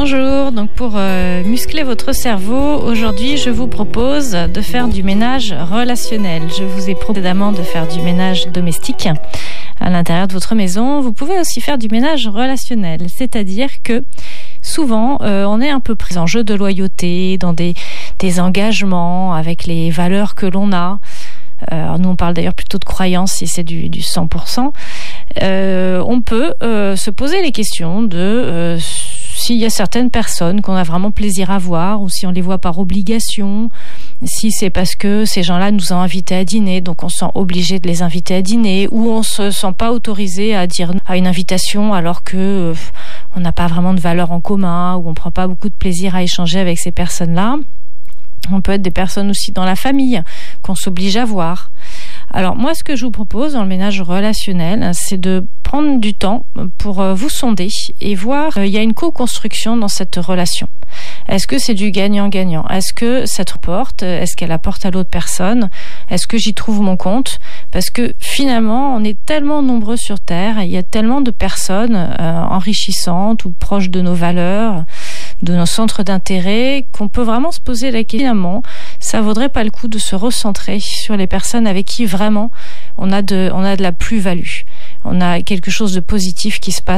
Bonjour, donc pour muscler votre cerveau, aujourd'hui je vous propose de faire du ménage relationnel. Je vous ai précédemment de faire du ménage domestique à l'intérieur de votre maison. Vous pouvez aussi faire du ménage relationnel, c'est-à-dire que souvent on est un peu pris en jeu de loyauté, dans des engagements avec les valeurs que l'on a. Nous on parle d'ailleurs plutôt de croyance si c'est du 100%. On peut se poser les questions de s'il y a certaines personnes qu'on a vraiment plaisir à voir, ou si on les voit par obligation, si c'est parce que ces gens-là nous ont invités à dîner, donc on se sent obligé de les inviter à dîner, ou on se sent pas autorisé à dire à une invitation alors que on n'a pas vraiment de valeur en commun, ou on prend pas beaucoup de plaisir à échanger avec ces personnes-là. On peut être des personnes aussi dans la famille qu'on s'oblige à voir. Alors moi, ce que je vous propose dans le ménage relationnel, c'est de prendre du temps pour vous sonder et voir il y a une co-construction dans cette relation. Est-ce que c'est du gagnant-gagnant? Est-ce que ça te rapporte? Est-ce qu'elle apporte à l'autre personne? Est-ce que j'y trouve mon compte? Parce que finalement, on est tellement nombreux sur Terre, il y a tellement de personnes enrichissantes ou proches de nos valeurs, de nos centres d'intérêt, qu'on peut vraiment se poser la question, finalement, ça vaudrait pas le coup de se recentrer sur les personnes avec qui vraiment on a de la plus-value. On a quelque chose de positif qui se passe